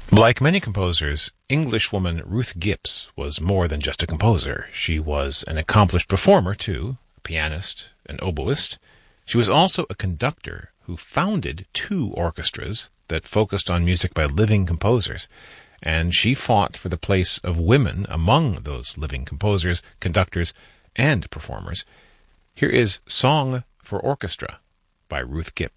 Like many composers, Englishwoman Ruth Gibbs was more than just a composer. She was an accomplished performer, too, a pianist, an oboist. She was also a conductor who founded two orchestras that focused on music by living composers. And she fought for the place of women among those living composers, conductors, and performers. Here is Song for Orchestra by Ruth Gibbs.